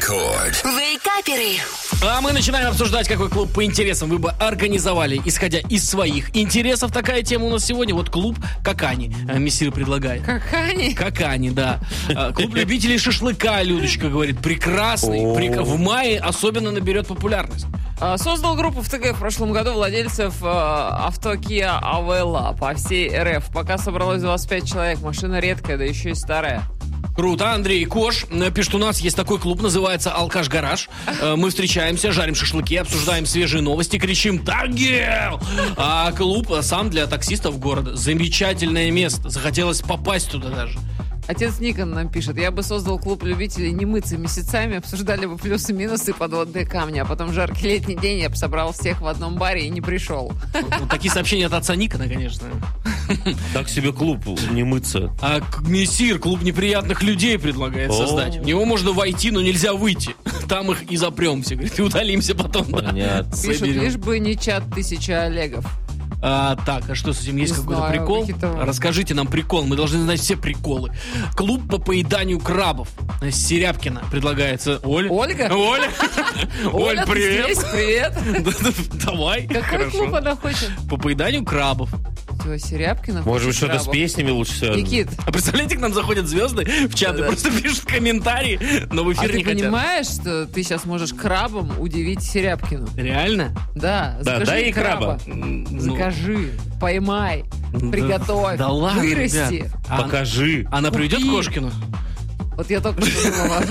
Рекорд. Вейкаперы. А мы начинаем обсуждать, какой клуб по интересам вы бы организовали, исходя из своих интересов. Такая тема у нас сегодня. Вот клуб Какани. Мессир предлагает. Какани? Какани, да. Клуб любителей шашлыка, Людочка говорит. Прекрасный. В мае особенно наберет популярность. Создал группу в ТГ в прошлом году владельцев авто Kia Avella по всей РФ. Пока собралось 25 человек. Машина редкая, да еще и старая. Круто. Андрей Кош пишет, у нас есть такой клуб, называется «Алкаш-гараж». Мы встречаемся, жарим шашлыки, обсуждаем свежие новости, кричим «Таргел!». А клуб сам для таксистов города. Замечательное место. Захотелось попасть туда даже. Отец Никон нам пишет: я бы создал клуб любителей не мыться месяцами, обсуждали бы плюсы-минусы, подводные камни, а потом в жаркий летний день я бы собрал всех в одном баре и не пришел. Такие сообщения от отца Никона, конечно. Так себе клуб не мыться. А мессир клуб неприятных людей предлагает создать. В него можно войти, но нельзя выйти. Там их и запремся, говорит, и удалимся потом. Понятно. Пишут, лишь бы не чат 1000 Олегов. Так, а что с этим? Есть Не какой-то знаю, прикол? какие-то- Расскажите нам прикол. Мы должны знать все приколы. Клуб по поеданию крабов. Серябкина предлагается. Оля? Ольга? Оля? Оль, Оля, ты привет. здесь? Привет. Давай. Какой клуб она хочет? По поеданию крабов. Всё, Серябкина. Может быть, хочет что-то с крабов. песнями лучше всего. Никит, А представляете, к нам заходят звезды в чат и Да-да. просто пишут комментарии, но в а эфир ты не хотят. понимаешь, что ты сейчас можешь крабом удивить Серябкину? Реально? Да, закажи дай ей краба. Закажи, поймай, приготовь, Да ладно, вырасти. ребят. А Покажи. она придет к Купи. Кошкину? Вот я только что думала.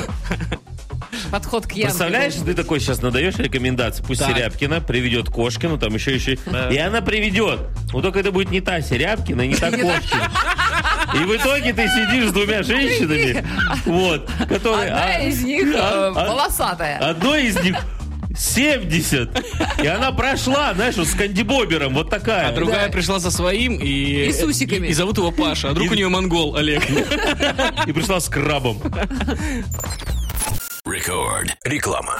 Подход к Янке. Представляешь, ты такой сейчас надаешь рекомендации. Пусть Так. Серябкина приведет Кошкину, там еще. И она приведет. Но только это будет не та Серябкина и не та Кошкина. И в итоге ты сидишь с двумя женщинами, вот, которые... Одна из них волосатая. Одной из них 70. И она прошла, знаешь, вот с кандибобером, вот такая. А другая Да. пришла со своим и с усиками. И зовут его Паша, а друг у нее монгол Олег. И пришла с крабом. Рекорд. Реклама.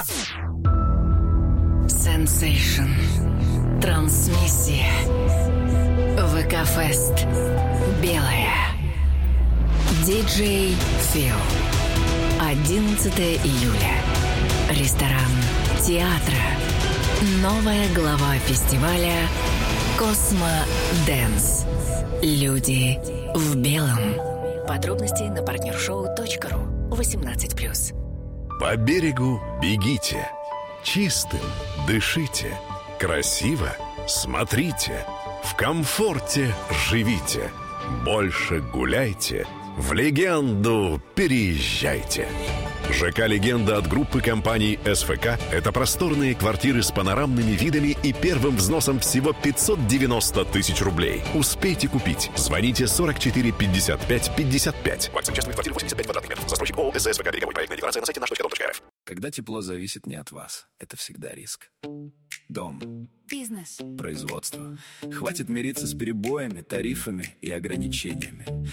Сенсейшн. Трансмиссия. ВК-фест. Белая. Диджей Фил. 11 июля. Ресторан театра. Новая глава фестиваля Космо Дэнс. Люди в белом. Подробности на partnershow.ru. 18+. По берегу бегите, чистым дышите, красиво смотрите, в комфорте живите, больше гуляйте, в легенду переезжайте. ЖК «Легенда» от группы компаний СФК – это просторные квартиры с панорамными видами и первым взносом всего 590 тысяч рублей. Успейте купить. Звоните 44 55 55. Максимум частных квартир 85 квадратных метров. Застройщик ООО СФК «Береговой». Проектная декларация на сайте наш.дом.рф. Когда тепло зависит не от вас, это всегда риск. Дом. Бизнес. Производство. Хватит мириться с перебоями, тарифами и ограничениями.